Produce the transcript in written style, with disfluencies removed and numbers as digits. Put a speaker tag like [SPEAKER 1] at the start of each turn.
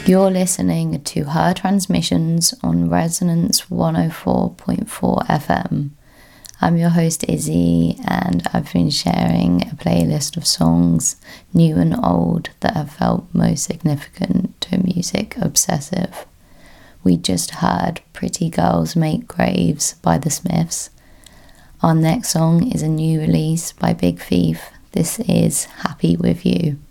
[SPEAKER 1] You're listening to Her Transmissions on Resonance 104.4 FM. I'm your host Izzy, and I've been sharing a playlist of songs, new and old, that have felt most significant to a music obsessive. We just heard Pretty Girls Make Graves by The Smiths. Our next song is a new release by Big Thief. This is Happy With You.